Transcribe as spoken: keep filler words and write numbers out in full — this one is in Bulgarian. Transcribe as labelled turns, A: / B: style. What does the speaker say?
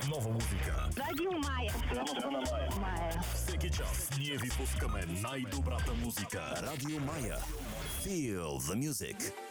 A: Нова музика.
B: Радио Мая. Мая.
A: Всеки час ние ви пускаме най-добрата музика.
C: Радио Мая. Feel the music.